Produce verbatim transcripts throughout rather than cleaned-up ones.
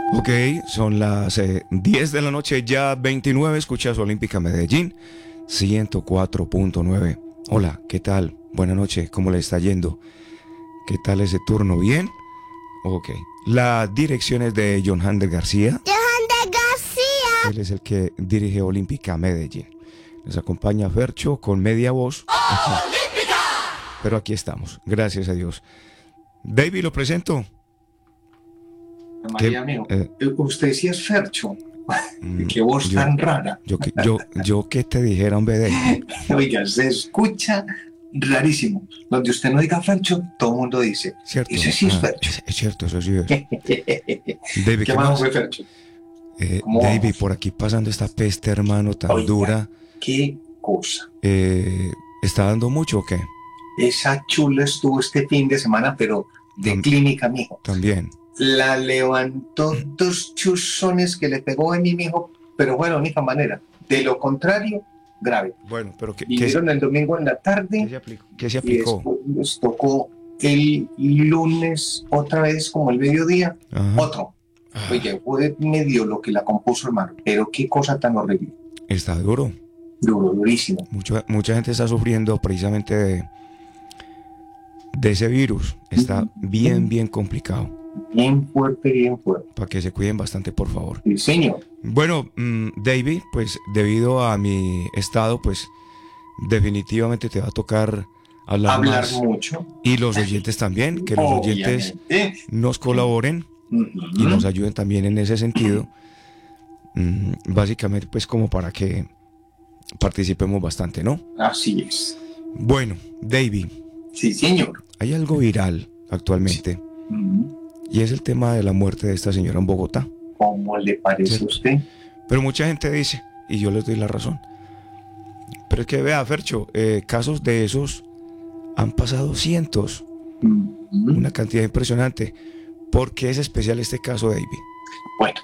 Ok, son las eh, diez de la noche, ya veintinueve, escuchas Olímpica Medellín, ciento cuatro punto nueve. Hola, ¿qué tal? Buenas noches, ¿cómo le está yendo? ¿Qué tal ese turno? ¿Bien? Ok. La dirección es de John Hander García. Johan de García. Él es el que dirige Olímpica Medellín. Nos acompaña Fercho con media voz. ¡Olímpica! Pero aquí estamos, gracias a Dios. David, lo presento. María mío, eh, usted sí es Fercho. Qué voz yo, tan rara. Yo, yo, yo que te dijera, hombre, de... Oiga, se escucha rarísimo. Donde usted no diga Fercho, todo el mundo dice. Cierto. Ese sí ah, es Fercho. Es, es cierto, eso sí es. David, ¿qué, ¿qué más fue Fercho? Eh, David, vamos? Por aquí pasando esta peste, hermano, tan Oiga, dura. ¿Qué cosa? Eh, ¿Está dando mucho o qué? Esa chula estuvo este fin de semana, pero de Tam clínica, mijo. También. La levantó dos chuzones que le pegó a mi hijo, pero bueno, de única manera. De lo contrario, grave. Bueno, pero que vinieron ¿qué, el domingo en la tarde. ¿Qué se aplicó? ¿Qué se aplicó? Y les tocó el lunes otra vez como el mediodía. Ajá. Otro. Ah. Oye, fue medio lo que la compuso, hermano. Pero qué cosa tan horrible. Está duro. Duro, durísimo. Mucha, mucha gente está sufriendo precisamente de, de ese virus. Está mm. bien, bien complicado. Bien fuerte, bien fuerte. Para que se cuiden bastante, por favor. Sí, señor. Bueno, mmm, David, pues debido a mi estado, pues definitivamente te va a tocar hablar, hablar más. mucho. Y los oyentes también, que los oyentes Obviamente. nos colaboren uh-huh. y nos ayuden también en ese sentido. mmm, básicamente, pues como para que participemos bastante, ¿no? Así es. Bueno, David. Sí, señor. Hay algo viral actualmente. Sí. Uh-huh. Y es el tema de la muerte de esta señora en Bogotá. ¿Cómo le parece ¿Sí? a usted? Pero mucha gente dice, y yo les doy la razón, pero es que vea, Fercho, eh, casos de esos han pasado cientos, mm-hmm. una cantidad impresionante. ¿Por qué es especial este caso, David? Bueno,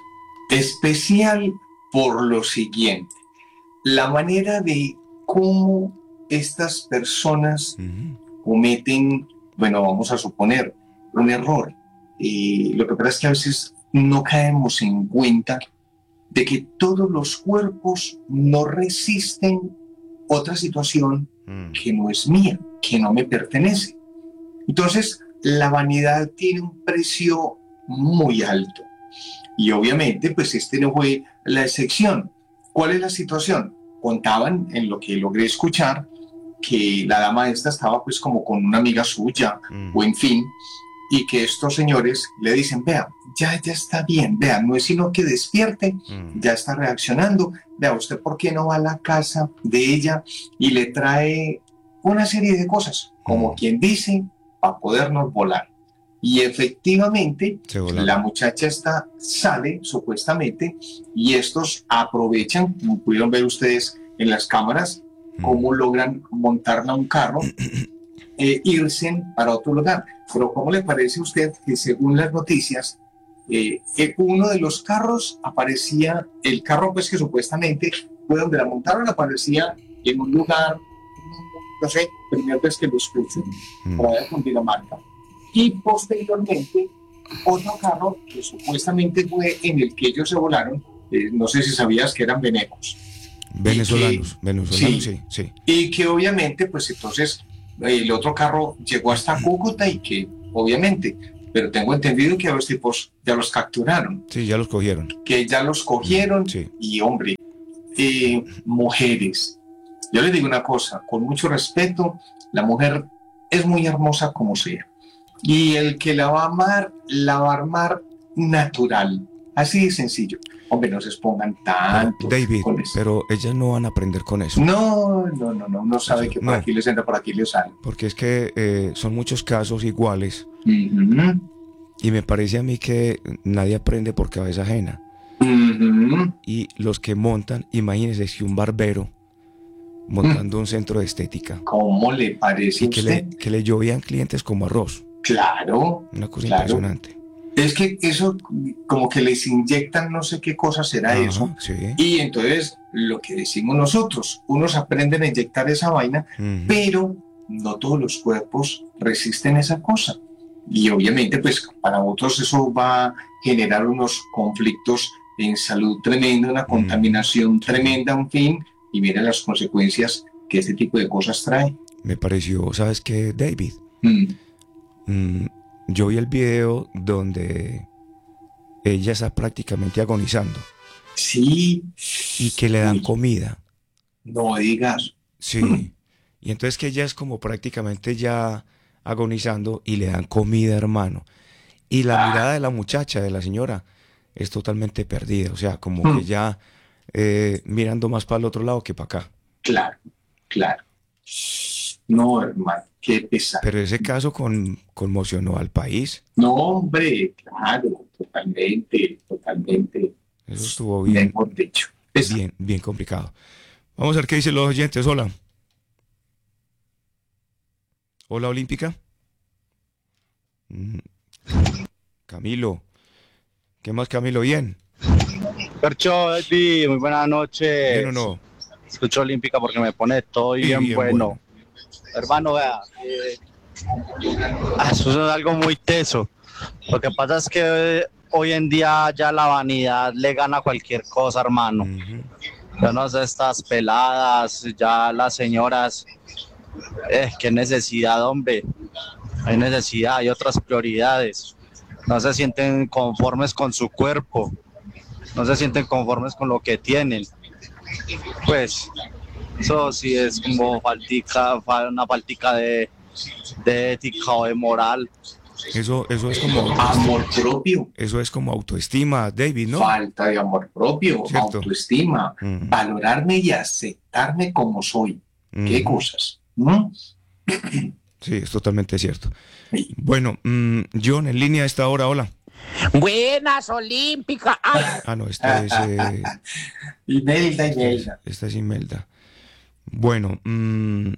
especial por lo siguiente, la manera de cómo estas personas mm-hmm. cometen, bueno, vamos a suponer, un error. Y lo que pasa es que a veces no caemos en cuenta de que todos los cuerpos no resisten otra situación mm. que no es mía, que no me pertenece. Entonces, la vanidad tiene un precio muy alto. Y obviamente, pues este no fue la excepción. ¿Cuál es la situación? Contaban, en lo que logré escuchar, que la dama esta estaba pues como con una amiga suya, mm. o en fin, y que estos señores le dicen, vea, ya, ya está bien, vea, no es sino que despierte, mm. ya está reaccionando, vea, ¿usted por qué no va a la casa de ella y le trae una serie de cosas, como mm. quien dice, para podernos volar? Y efectivamente, la muchacha esta sale, supuestamente, y estos aprovechan, como pudieron ver ustedes en las cámaras, mm. cómo logran montarla a un carro, Eh, irse para otro lugar. Pero ¿cómo le parece a usted que según las noticias, eh, eh, uno de los carros aparecía, el carro pues que supuestamente fue donde la montaron, aparecía en un lugar, no sé, primera vez que lo escucho, mm. por allá con Dinamarca, y posteriormente otro carro que supuestamente fue en el que ellos se volaron, eh, no sé si sabías que eran venecos. Venezolanos, que, venezolanos, sí, sí, sí. Y que obviamente pues entonces el otro carro llegó hasta Cúcuta y que, obviamente, pero tengo entendido que a los tipos ya los capturaron. Sí, ya los cogieron. Que ya los cogieron sí. Y, hombre, eh, mujeres. Yo les digo una cosa, con mucho respeto, la mujer es muy hermosa como sea. Y el que la va a amar, la va a amar natural. Así de sencillo. Hombre, no se expongan tanto. David, con eso. Pero ellas no van a aprender con eso. No, no, no, no. Uno sabe o sea, que por no. aquí les entra, por aquí les sale. Porque es que eh, son muchos casos iguales. Uh-huh. Y me parece a mí que nadie aprende por cabeza ajena. Uh-huh. Y los que montan, imagínense si un barbero montando uh-huh. un centro de estética. ¿Cómo le parece y que usted? Le, que le llovían clientes como arroz. Claro. Una cosa claro. impresionante. Es que eso, como que les inyectan no sé qué cosa será Ajá, eso. Sí. Y entonces, lo que decimos nosotros, unos aprenden a inyectar esa vaina, uh-huh. pero no todos los cuerpos resisten esa cosa. Y obviamente, pues para otros eso va a generar unos conflictos en salud tremenda, una contaminación tremenda, en fin, y mira las consecuencias que este tipo de cosas trae. Me pareció, ¿sabes qué, David? Mm. Mm, yo vi el video donde ella está prácticamente agonizando. Sí. Y que le dan Uy, comida. no digas. Sí. Y entonces que ella es como prácticamente ya agonizando y le dan comida, hermano. Y la Ah, mirada de la muchacha, de la señora, es totalmente perdida. O sea, como que mm, ya eh, mirando más para el otro lado que para acá. claro, claro. No, hermano, qué pesar. Pero ese caso con, conmocionó al país. No, hombre, claro, totalmente, totalmente, Eso estuvo bien, mejor dicho. Pesar. bien, bien complicado. Vamos a ver qué dicen los oyentes. Hola. Hola, Olímpica. Mm, Camilo. ¿Qué más, Camilo? ¿Bien? Percho, David, muy buenas ¿Bien o noches. no? Escucho Olímpica porque me pone todo Y bien bien bueno. bueno. Hermano, vea, eh, ah, eso es algo muy teso. Lo que pasa es que eh, hoy en día ya la vanidad le gana cualquier cosa, hermano. Ujú. Yo no sé, estas peladas, ya las señoras, eh, qué necesidad, hombre. Hay necesidad, hay otras prioridades. No se sienten conformes con su cuerpo, no se sienten conformes con lo que tienen. Pues eso sí es como faltica, una faltica de, de ética o de moral. Eso, eso es como autoestima. Amor propio, Eso es como autoestima, David, ¿no? falta de amor propio, ¿Cierto? autoestima, Ujú. valorarme y aceptarme como soy. ¿Qué Ujú. cosas? ¿Mm? Sí, es totalmente cierto. Sí. Bueno, mm, John, en línea a esta hora, hola. Buenas, Olímpica. Ay, Ah, no, esta es, eh, Imelda, esta es, Imelda. esta es Imelda. Bueno, mm,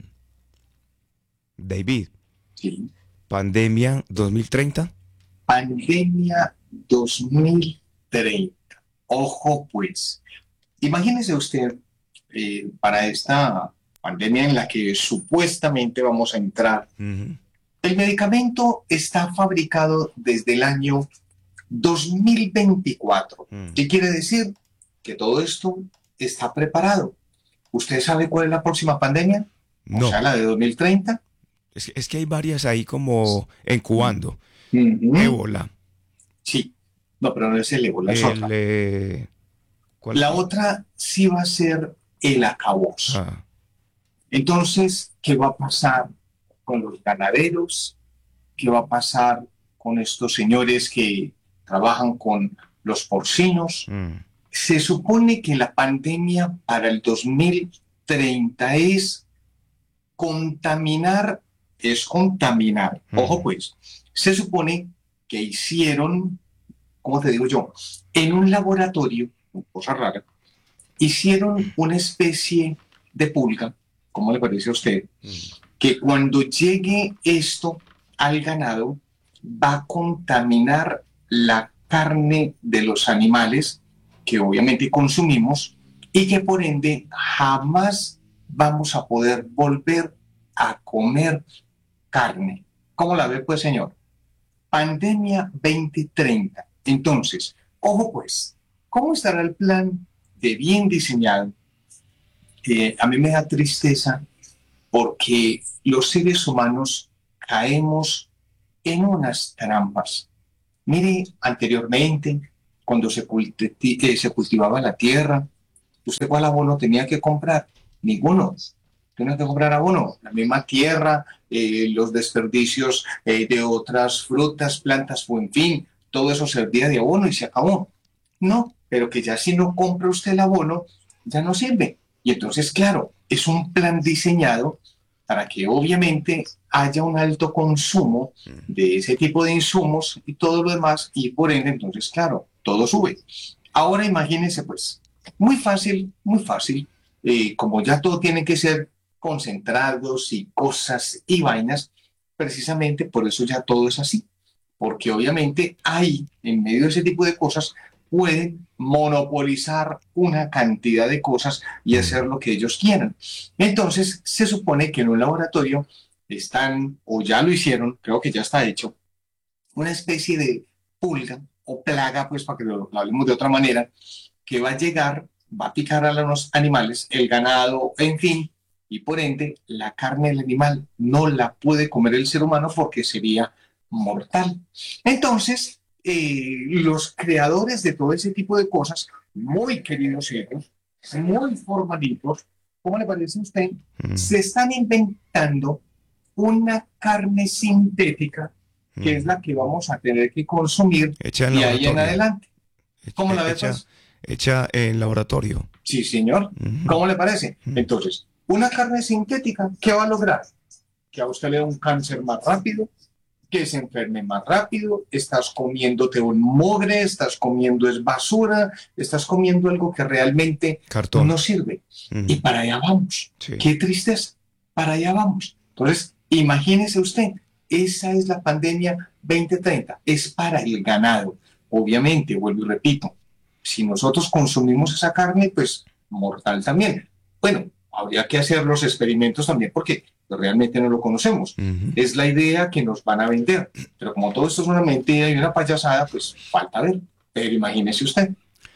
David, Sí. pandemia dos mil treinta. Pandemia dos mil treinta. Ojo, pues. Imagínese usted, eh, para esta pandemia en la que supuestamente vamos a entrar, Ujú. el medicamento está fabricado desde el año dos mil veinticuatro. Mm. ¿Qué quiere decir? Que todo esto está preparado. ¿Usted sabe cuál es la próxima pandemia? O No, sea, la de dos mil treinta. es que, es que hay varias ahí como incubando. Ujú. Ébola, Sí. No, pero no es el ébola, es el... otra. eh, ¿cuál? La otra sí va a ser el acabose. Ah, Entonces, ¿qué va a pasar con los ganaderos? ¿Qué va a pasar con estos señores que trabajan con los porcinos? mm, Se supone que la pandemia para el dos mil treinta es contaminar, es contaminar. mm, Ojo pues, se supone que hicieron, ¿cómo te digo yo? En un laboratorio, cosa rara, hicieron una especie de pulga, ¿cómo le parece a usted? mm. Que cuando llegue esto al ganado va a contaminar la carne de los animales que obviamente consumimos y que por ende jamás vamos a poder volver a comer carne. ¿Cómo la ve, pues, señor? Pandemia veinte treinta. Entonces, ojo, pues, ¿cómo estará el plan de bien diseñado? Eh, a mí me da tristeza porque los seres humanos caemos en unas trampas. Mire, anteriormente, cuando se, culti eh, se cultivaba la tierra, ¿usted cuál abono tenía que comprar? Ninguno. Tenía que comprar abono, la misma tierra, eh, los desperdicios eh, de otras frutas, plantas, o en fin, todo eso servía de abono y se acabó. No, pero que ya si no compra usted el abono, ya no sirve. Y entonces, claro, es un plan diseñado para que obviamente haya un alto consumo de ese tipo de insumos y todo lo demás, y por ende, entonces, claro, todo sube. Ahora imagínense, pues, muy fácil, muy fácil, eh, como ya todo tiene que ser concentrados y cosas y vainas, precisamente por eso ya todo es así, porque obviamente ahí, en medio de ese tipo de cosas, pueden monopolizar una cantidad de cosas y hacer lo que ellos quieran. Entonces, se supone que en un laboratorio están, o ya lo hicieron, creo que ya está hecho, una especie de pulga o plaga, pues para que lo, lo hablemos de otra manera, que va a llegar, va a picar a los animales, el ganado, en fin, y por ende la carne del animal no la puede comer el ser humano porque sería mortal. Entonces, eh, los creadores de todo ese tipo de cosas, muy queridos ellos, muy formalitos, ¿cómo le parece a usted? Mm. Se están inventando una carne sintética que Mm. es la que vamos a tener que consumir Hecha en de ahí en laboratorio. adelante. ¿Cómo la ve, Hecha, pues? hecha en laboratorio. Sí, señor. Ujú. ¿Cómo le parece? Mm. Entonces, una carne sintética, ¿qué va a lograr? Que a usted le dé un cáncer más rápido, que se enferme más rápido, estás comiéndote un mugre, estás comiendo es basura, estás comiendo algo que realmente Cartón. no sirve. Ujú. Y para allá vamos. Sí. Qué tristeza. Para allá vamos. Entonces, imagínese usted, esa es la pandemia veinte treinta. Es para el ganado. Obviamente, vuelvo y repito, si nosotros consumimos esa carne, pues mortal también. Bueno, habría que hacer los experimentos también porque realmente no lo conocemos. Ujú. Es la idea que nos van a vender. Pero como todo esto es una mentira y una payasada, pues falta ver. Pero imagínese usted.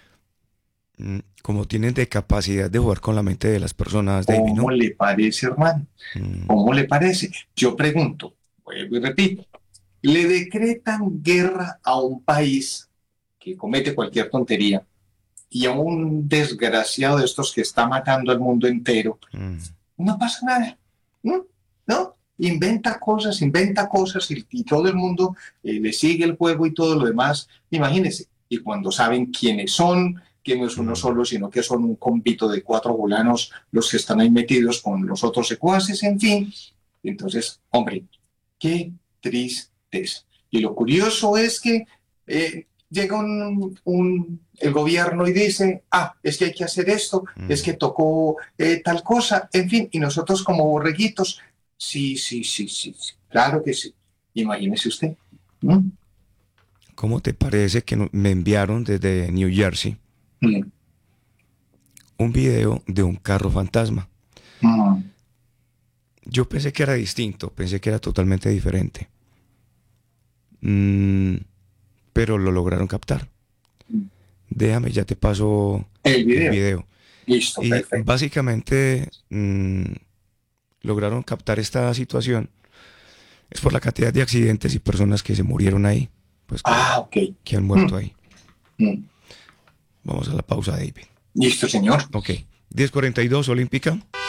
Mm, Como tienen de capacidad de jugar con la mente de las personas, David, ¿no? ¿Cómo le parece, hermano? Mm. ¿Cómo le parece? Yo pregunto, vuelvo y repito, le decretan guerra a un país que comete cualquier tontería y a un desgraciado de estos que está matando al mundo entero, Mm. no pasa nada, ¿no? ¿No? Inventa cosas, inventa cosas y, y todo el mundo eh, le sigue el juego y todo lo demás. Imagínense, y cuando saben quiénes son, que no es uno Mm. solo, sino que son un compito de cuatro fulanos los que están ahí metidos con los otros secuaces, en fin. Entonces, hombre, qué tristeza. Y lo curioso es que eh, llega un, un- el gobierno y dice, ah, es que hay que hacer esto, Mm. es que tocó eh, tal cosa, en fin, y nosotros como borreguitos, sí, sí, sí, sí, sí, claro que sí. Imagínese usted. ¿Mm? ¿Cómo te parece que no- me enviaron desde New Jersey Mm, un video de un carro fantasma? mm, Yo pensé que era distinto, pensé que era totalmente diferente. Mm, pero lo lograron captar. mm. Déjame, ya te paso El el video. video. Listo, Y perfecto. básicamente mm, lograron captar esta situación. Es por la cantidad de accidentes y personas que se murieron ahí, pues que, Ah, ok. que han muerto Mm, ahí. mm. Vamos a la pausa, David. Listo, señor. Ok, diez cuarenta y dos, Olímpica.